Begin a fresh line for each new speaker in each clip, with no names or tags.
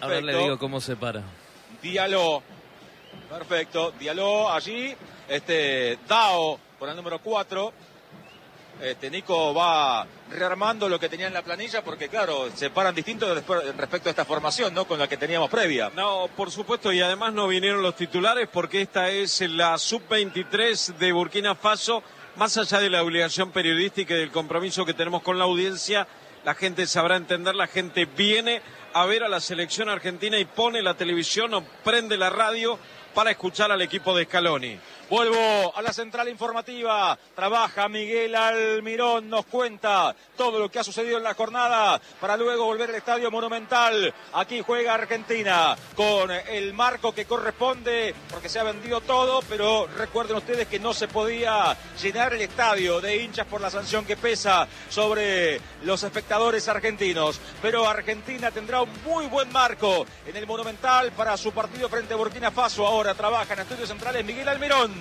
Ahora le digo cómo se para.
Diallo. Perfecto. Diallo allí. Dao con el número 4. Nico va rearmando lo que tenía en la planilla porque, claro, se paran distintos respecto a esta formación, ¿no? Con la que teníamos previa.
No, por supuesto, y además no vinieron los titulares porque esta es la sub-23 de Burkina Faso. Más allá de la obligación periodística y del compromiso que tenemos con la audiencia, la gente sabrá entender, la gente viene a ver a la selección argentina y pone la televisión o prende la radio para escuchar al equipo de Scaloni.
Vuelvo a la central informativa. Trabaja Miguel Almirón, nos cuenta todo lo que ha sucedido en la jornada para luego volver al Estadio Monumental. Aquí juega Argentina con el marco que corresponde porque se ha vendido todo, pero recuerden ustedes que no se podía llenar el estadio de hinchas por la sanción que pesa sobre los espectadores argentinos. Pero Argentina tendrá un muy buen marco en el Monumental para su partido frente a Burkina Faso. Ahora trabaja en estudios centrales Miguel Almirón.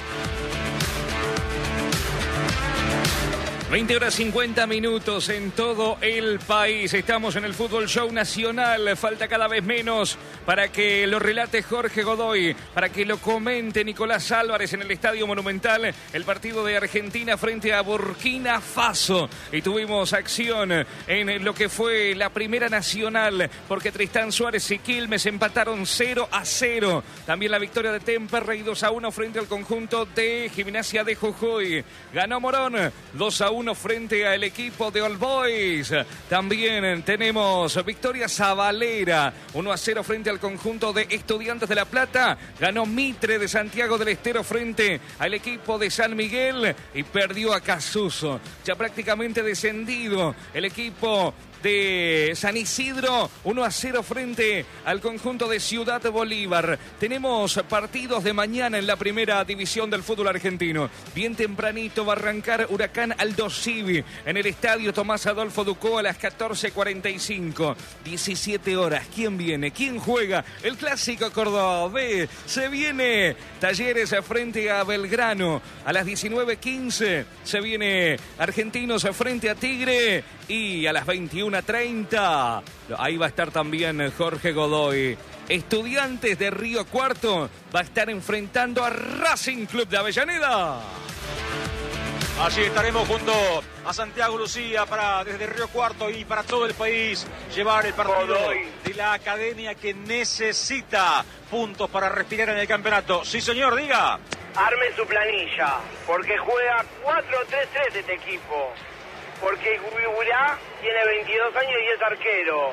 20:50 en todo el país. Estamos en el Fútbol Show Nacional. Falta cada vez menos para que lo relate Jorge Godoy, para que lo comente Nicolás Álvarez en el Estadio Monumental. El partido de Argentina frente a Burkina Faso. Y tuvimos acción en lo que fue la Primera Nacional, porque Tristán Suárez y Quilmes empataron 0-0. También la victoria de Temperley 2-1 frente al conjunto de Gimnasia de Jujuy. Ganó Morón 2-1 frente al equipo de All Boys. También tenemos victoria Zabalera 1-0 frente al conjunto de Estudiantes de La Plata. Ganó Mitre de Santiago del Estero frente al equipo de San Miguel y perdió a Casuso. Ya prácticamente descendido el equipo de San Isidro, 1-0 frente al conjunto de Ciudad Bolívar. Tenemos partidos de mañana en la primera división del fútbol argentino. Bien tempranito va a arrancar Huracán Aldo Civi en el estadio Tomás Adolfo Ducó a las 14:45. 17 horas. ¿Quién viene? ¿Quién juega? El clásico cordobés. Se viene Talleres frente a Belgrano. A las 19:15 se viene Argentinos frente a Tigre. Y a las 21:30, ahí va a estar también Jorge Godoy. Estudiantes de Río Cuarto va a estar enfrentando a Racing Club de Avellaneda.
Allí estaremos junto a Santiago Lucía para desde Río Cuarto y para todo el país llevar el partido de la academia que necesita puntos para respirar en el campeonato. Sí, señor, diga.
Arme su planilla, porque juega 4-3-3 este equipo. Porque Gurá tiene 22 años y es arquero.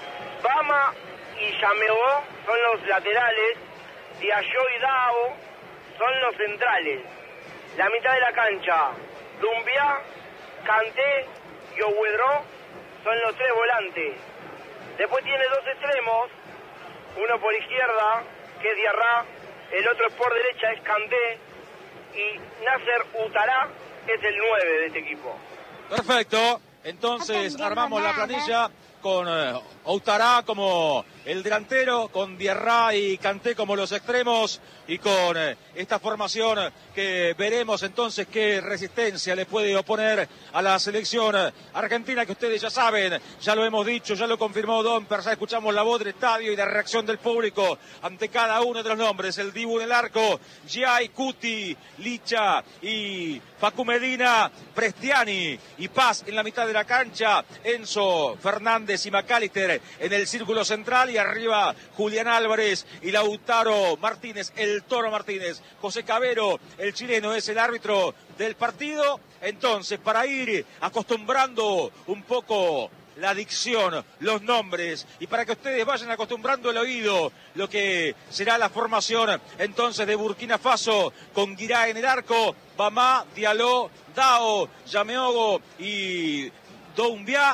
Bama y Yameó son los laterales. Diallo y Dao son los centrales. La mitad de la cancha, Dumbia, Kanté y Ouedró son los tres volantes. Después tiene dos extremos, uno por izquierda, que es Diarra, el otro por derecha es Kanté, y Nasser Ouattara es el 9 de este equipo.
Perfecto, entonces armamos la planilla con Ouattara como el delantero, con Diarra y Kanté como los extremos y con esta formación que veremos entonces qué resistencia le puede oponer a la selección argentina, que ustedes ya saben, ya lo hemos dicho, ya lo confirmó Domper, ya escuchamos la voz del estadio y la reacción del público ante cada uno de los nombres. El Dibu en el arco, Giai, Cuti, Licha y Facu Medina, Prestiani y Paz en la mitad de la cancha, Enzo Fernández y McAllister en el círculo central y arriba Julián Álvarez y Lautaro Martínez, el Toro Martínez. José Cabero, el chileno, es el árbitro del partido. Entonces, para ir acostumbrando un poco la dicción, los nombres, y para que ustedes vayan acostumbrando el oído, lo que será la formación entonces de Burkina Faso, con Guirá en el arco, Bamá, Diallo, Dao, Yameogo y Doumbia,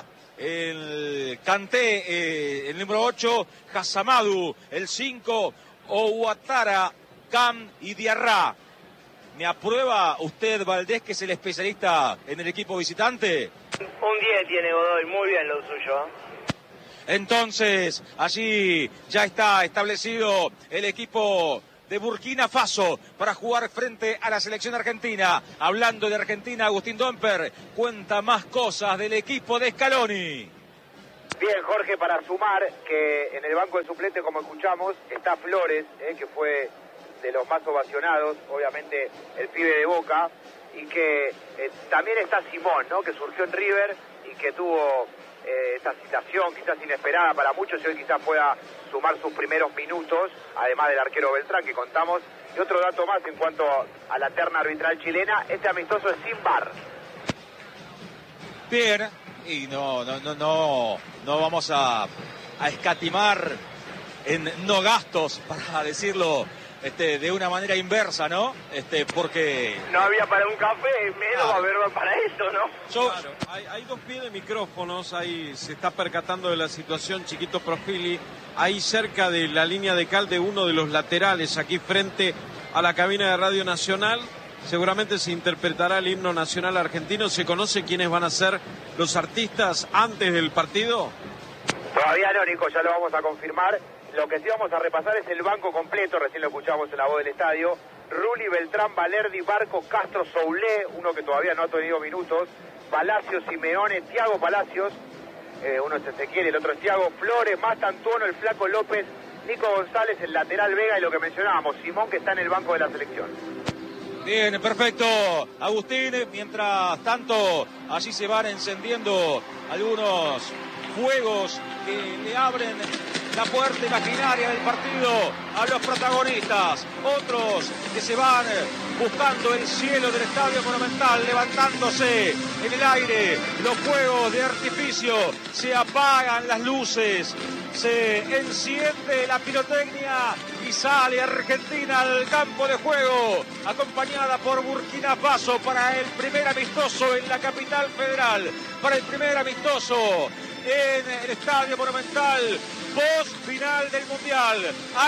el Kanté, el número 8, Hasamadu, el 5, Ouattara, Cam y Diarra. ¿Me aprueba usted, Valdés, que es el especialista en el equipo visitante?
Un 10 tiene Godoy, muy bien lo suyo.
Entonces, allí ya está establecido el equipo de Burkina Faso para jugar frente a la selección argentina. Hablando de Argentina, Agustín Domper cuenta más cosas del equipo de Scaloni.
Bien, Jorge, para sumar que en el banco de suplentes, como escuchamos, está Flores, que fue de los más ovacionados, obviamente el pibe de Boca, y que también está Simón, ¿no? Que surgió en River y que tuvo esta citación quizás inesperada para muchos y hoy quizás pueda sumar sus primeros minutos, además del arquero Beltrán que contamos. Y otro dato más en cuanto a la terna arbitral chilena, este amistoso es sin VAR.
Bien, y no vamos a escatimar en no gastos, para decirlo de una manera inversa, ¿no? Porque
no había para un café, menos va a haber para esto, ¿no?
Claro, hay dos pies de micrófonos, ahí se está percatando de la situación Chiquito Profili, ahí cerca de la línea de cal de uno de los laterales, aquí frente a la cabina de Radio Nacional. Seguramente se interpretará el himno nacional argentino. ¿Se conoce quiénes van a ser los artistas antes del partido?
Todavía no, Nico, ya lo vamos a confirmar. Lo que sí vamos a repasar es el banco completo, recién lo escuchamos en la voz del estadio. Rulli, Beltrán, Valerdi, Barco, Castro, Soulé, uno que todavía no ha tenido minutos, Palacios, Simeone, Thiago Palacios, uno es Ezequiel, el otro es Thiago, Flores, Mastantuono, el Flaco López, Nico González, el lateral Vega y lo que mencionábamos, Simón, que está en el banco de la selección.
Bien, perfecto, Agustín. Mientras tanto, allí se van encendiendo algunos fuegos que le abren la puerta imaginaria del partido a los protagonistas. Otros que se van buscando el cielo del Estadio Monumental, levantándose en el aire los fuegos de artificio. Se apagan las luces, se enciende la pirotecnia y sale Argentina al campo de juego, acompañada por Burkina Faso para el primer amistoso en la capital federal, para el primer amistoso en el Estadio Monumental, post final del Mundial.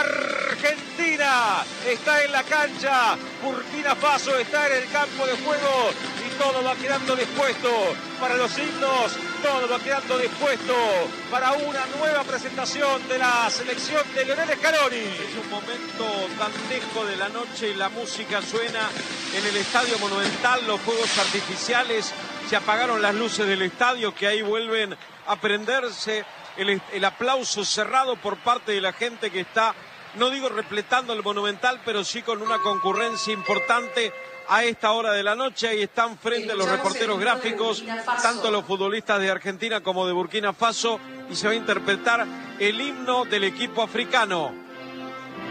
Argentina está en la cancha, Burkina Faso está en el campo de juego y todo va quedando dispuesto para los himnos, todo va quedando dispuesto para una nueva presentación de la selección de Lionel Scaloni.
Es un momento dantesco de la noche y la música suena en el Estadio Monumental, los fuegos artificiales, se apagaron las luces del estadio que ahí vuelven a prenderse, el aplauso cerrado por parte de la gente que está, no digo repletando el Monumental, pero sí con una concurrencia importante a esta hora de la noche. Ahí están frente a los reporteros gráficos, tanto los futbolistas de Argentina como de Burkina Faso, y se va a interpretar el himno del equipo africano.